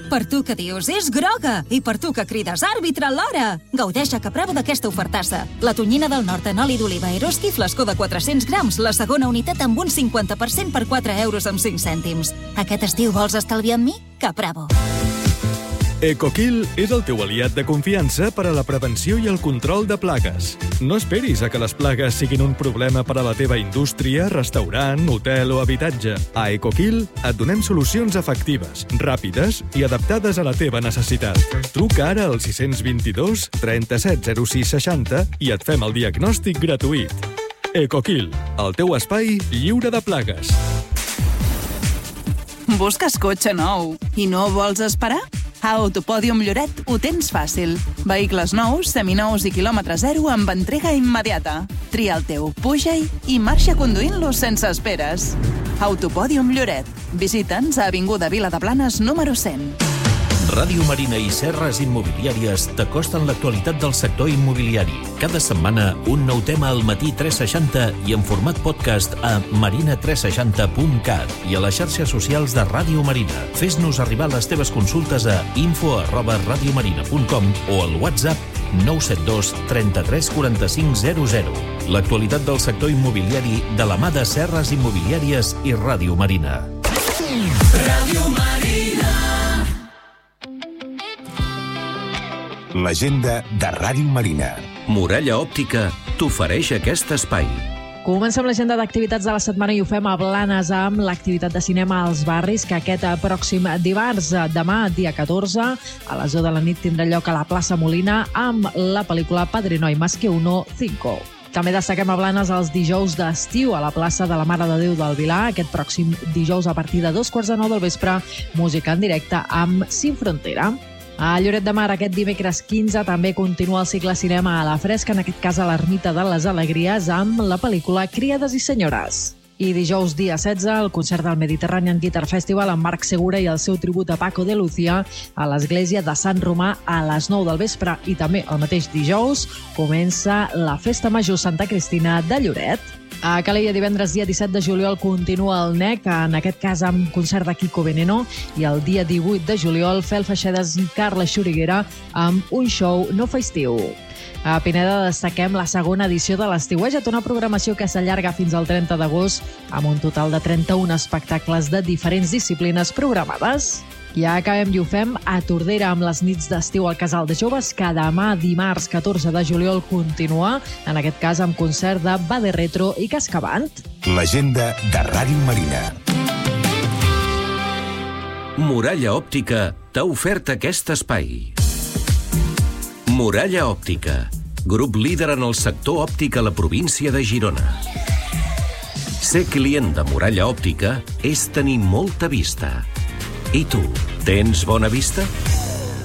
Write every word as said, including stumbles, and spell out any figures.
Per tu que dius, és groga! I per tu que crides, àrbitre alhora! Gaudeix a Capravo d'aquesta ofertassa. La tonyina del nord en oli d'oliva Eroski, flascó de quatre-cents grams, la segona unitat amb un cinquanta per cent per quatre euros amb cinc cèntims. Aquest estiu vols estalviar amb mi? Capravo. EcoKill és el teu aliat de confiança per a la prevenció i el control de plagues. No esperis a que les plagues siguin un problema per a la teva indústria, restaurant, hotel o habitatge. A EcoKill et donem solucions efectives, ràpides i adaptades a la teva necessitat. Truca ara al sis dos dos, trenta-set zero sis seixanta i et fem el diagnòstic gratuït. EcoKill, el teu espai lliure de plagues. Busques cotxe nou i no vols esperar? A Autopòdium Lloret ho tens fàcil. Vehicles nous, seminous i quilòmetre zero amb entrega immediata. Tria el teu, puja-hi i marxa conduint-los sense esperes. Autopòdium Lloret. Visita'ns a Avinguda Vila de Planes número cent. Ràdio Marina i Serres Immobiliàries t'acosten l'actualitat del sector immobiliari. Cada setmana, un nou tema al matí tres seixanta i en format podcast a marina tres seixanta punt cat i a les xarxes socials de Ràdio Marina. Fes-nos arribar les teves consultes a info arroba radiomarina punt com o al WhatsApp nou set dos, trenta-tres, quaranta-cinc, zero zero. L'actualitat del sector immobiliari de la mà de Serres Immobiliàries i Ràdio Marina. Ràdio Marina. L'agenda de Ràdio Marina. Muralla Òptica t'ofereix aquest espai. Comencem l'agenda d'activitats de la setmana i ho fem a Blanes amb l'activitat de cinema als barris, que aquest pròxim dimarts, demà, dia catorze, a les deu de la nit tindrà lloc a la plaça Molina amb la pel·lícula Padre No hay más que uno cinco. També destaquem a Blanes els dijous d'estiu a la plaça de la Mare de Déu del Vilar. Aquest pròxim dijous a partir de dos quarts de nou del vespre, música en directe amb Sin Frontera. A Lloret de Mar, aquest dimecres quinze, també continua el cicle cinema a la fresca, en aquest cas a l'Ermita de les Alegries, amb la pel·lícula Criades i senyores. I dijous, dia setze, el concert del Mediterranean Guitar Festival amb Marc Segura i el seu tribut a Paco de Lucía a l'església de Sant Romà a les nou del vespre. I també el mateix dijous comença la Festa Major Santa Cristina de Lloret. A Calella, divendres, dia disset de juliol, continua el N E C, en aquest cas amb concert de Kiko Veneno, i el dia divuit de juliol, Fel Feixedes i Carla Xuriguera amb un show no festiu. A Pineda destaquem la segona edició de l'Estiuejat, una programació que s'allarga fins al trenta d'agost amb un total de trenta-un espectacles de diferents disciplines programades. Ja acabem i ho fem a Tordera amb les nits d'estiu al Casal de Joves, que demà, dimarts catorze de juliol, continua, en aquest cas amb concert de Bade Retro i Cascavant. L'agenda de Ràdio Marina. Muralla Òptica t'ha ofert aquest espai. Muralla Òptica, grup líder en el sector òptic a la província de Girona. Ser client de Muralla Òptica és tenir molta vista. I tu, tens bona vista?